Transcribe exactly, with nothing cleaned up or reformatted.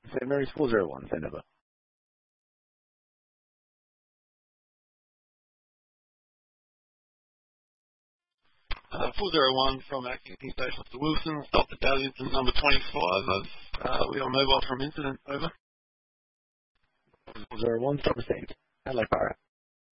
Saint Mary's four zero one, send over. Uh, four zero one from Acting Station to Wilson, stop at Darlington number twenty-five. Uh, we are mobile from incident, over. four zero one, stop received. Hello, Barrett.